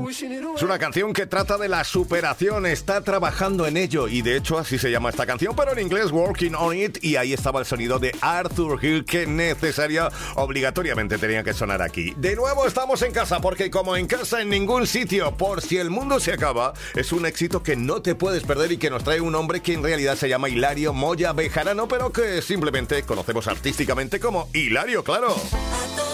Es una canción que trata de la superación, está trabajando en ello y de hecho así se llama esta canción, pero en inglés Working on It, y ahí estaba el sonido de Arthur Hill que obligatoriamente tenía que sonar aquí. De nuevo estamos en casa porque como en casa en ningún sitio, por si el mundo se acaba, es un éxito que no te puedes perder y que nos trae un hombre que en realidad se llama Hilario Moya Bejarano, pero que simplemente conocemos artísticamente como Hilario, claro.